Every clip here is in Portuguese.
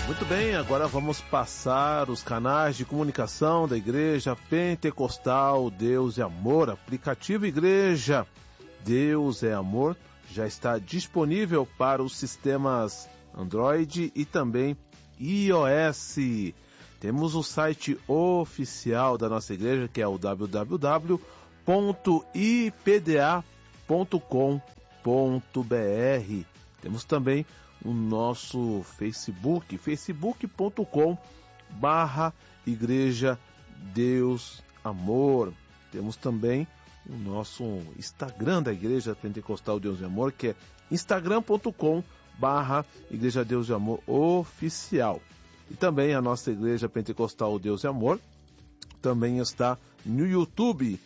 Muito bem, agora vamos passar os canais de comunicação da Igreja Pentecostal Deus é Amor. Aplicativo Igreja Deus é Amor já está disponível para os sistemas Android e também iOS. Temos o site oficial da nossa igreja, que é o www.ipda.com.br. Temos também o nosso Facebook, facebook.com/Igreja Deus Amor. Temos também o nosso Instagram da Igreja Pentecostal Deus e Amor, que é instagram.com/Igreja Deus e Amor Oficial. E também a nossa Igreja Pentecostal Deus e Amor também está no YouTube,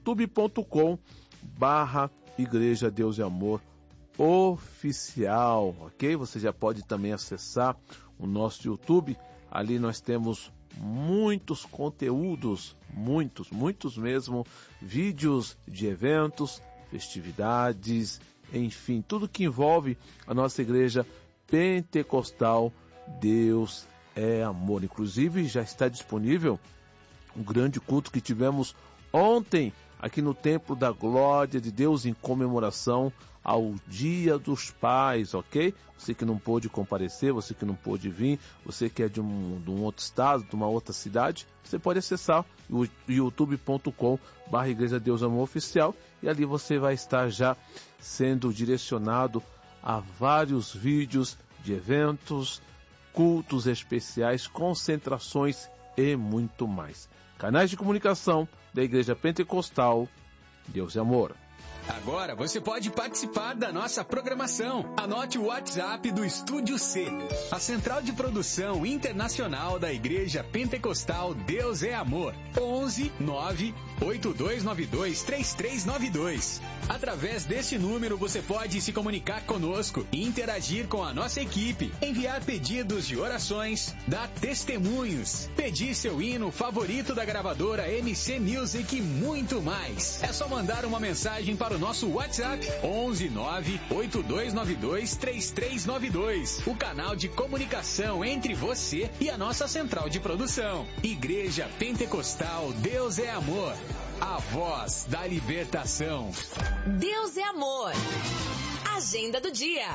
youtube.com/Igreja Deus e Amor Oficial, ok? Você já pode também acessar o nosso YouTube. Ali nós temos muitos conteúdos, muitos mesmo, vídeos de eventos, festividades, enfim, tudo que envolve a nossa Igreja Pentecostal Deus é Amor. Inclusive já está disponível um grande culto que tivemos ontem aqui no Templo da Glória de Deus em comemoração ao Dia dos Pais, ok? Você que não pôde comparecer, você que não pôde vir, você que é de um outro estado, de uma outra cidade, você pode acessar o youtube.com/Igreja Deus Amor Oficial e ali você vai estar já sendo direcionado a vários vídeos de eventos, cultos especiais, concentrações e muito mais. Canais de comunicação da Igreja Pentecostal Deus é Amor. Agora você pode participar da nossa programação. Anote o WhatsApp do Estúdio C, a central de produção internacional da Igreja Pentecostal Deus é Amor. 11 9 8292 3392. Através deste número você pode se comunicar conosco e interagir com a nossa equipe, enviar pedidos de orações, dar testemunhos, pedir seu hino favorito da gravadora MC Music e muito mais. É só mandar uma mensagem para o nosso WhatsApp 11 9 8292 3392. O canal de comunicação entre você e a nossa central de produção. Igreja Pentecostal Deus é Amor. A voz da libertação. Deus é Amor. Agenda do dia.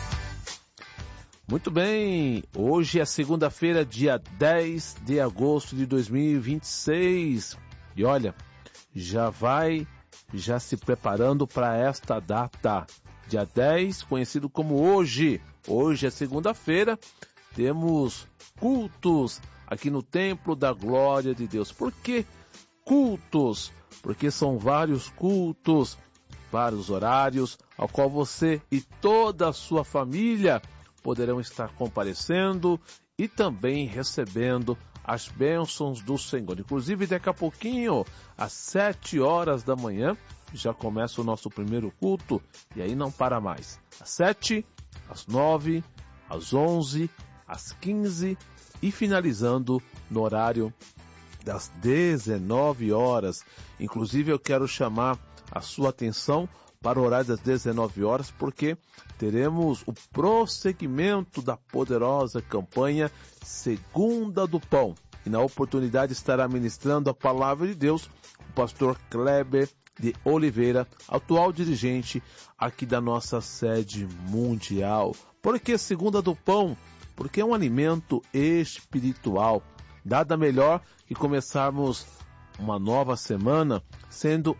Muito bem, hoje é segunda-feira, dia 10 de agosto de 2026. E olha, já se preparando para esta data. Dia 10, conhecido como hoje. Hoje é segunda-feira, temos cultos aqui no Templo da Glória de Deus. Por que cultos? Porque são vários cultos, vários horários, ao qual você e toda a sua família poderão estar comparecendo e também recebendo as bênçãos do Senhor. Inclusive, daqui a pouquinho, às 7 horas da manhã, já começa o nosso primeiro culto, e aí não para mais. Às 7, às 9, às 11, às 15 e finalizando no horário das 19 horas. Inclusive, eu quero chamar a sua atenção para o horário das 19 horas, porque teremos o prosseguimento da poderosa campanha Segunda do Pão. E na oportunidade estará ministrando a palavra de Deus o pastor Kleber de Oliveira, atual dirigente aqui da nossa sede mundial. Por que Segunda do Pão? Porque é um alimento espiritual. Nada melhor que começarmos uma nova semana sendo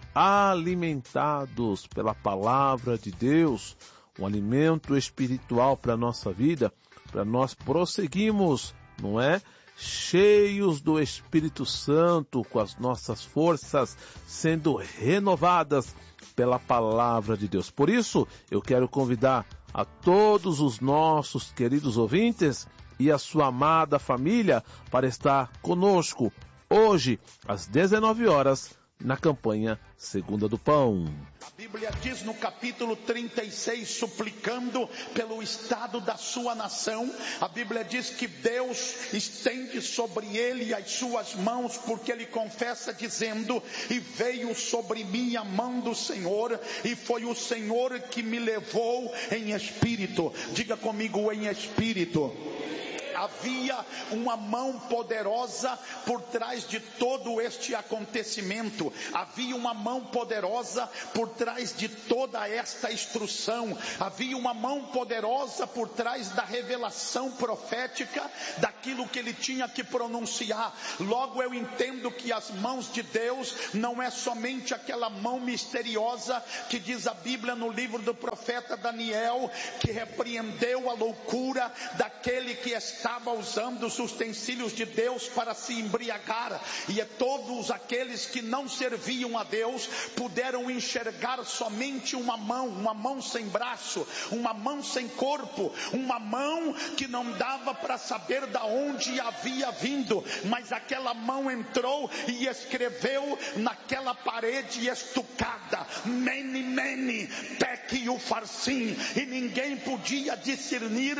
alimentados pela palavra de Deus, um alimento espiritual para a nossa vida, para nós prosseguirmos, não é? Cheios do Espírito Santo, com as nossas forças sendo renovadas pela palavra de Deus. Por isso, eu quero convidar a todos os nossos queridos ouvintes e a sua amada família para estar conosco hoje, às 19 horas, na campanha Segunda do Pão. A Bíblia diz no capítulo 36, suplicando pelo estado da sua nação, a Bíblia diz que Deus estende sobre ele as suas mãos, porque ele confessa dizendo: e veio sobre mim a mão do Senhor, e foi o Senhor que me levou em espírito. Diga comigo: em espírito. havia uma mão poderosa por trás de todo este acontecimento. Havia uma mão poderosa por trás de toda esta instrução. Havia uma mão poderosa por trás da revelação profética daquilo que ele tinha que pronunciar. Logo eu entendo que as mãos de Deus não é somente aquela mão misteriosa que diz a Bíblia no livro do profeta Daniel, que repreendeu a loucura daquele que estava usando os utensílios de Deus para se embriagar, e todos aqueles que não serviam a Deus puderam enxergar somente uma mão sem braço, uma mão sem corpo, uma mão que não dava para saber da onde havia vindo, mas aquela mão entrou e escreveu naquela parede estucada, Mene, Mene, Tekel Ufarsin, e ninguém podia discernir